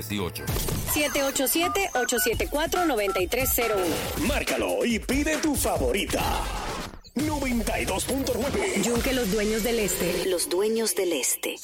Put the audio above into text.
787-874-18. 787-874-9301. Márcalo y pide tu favorita. 92.9. Yunque los dueños del este. Los dueños del este.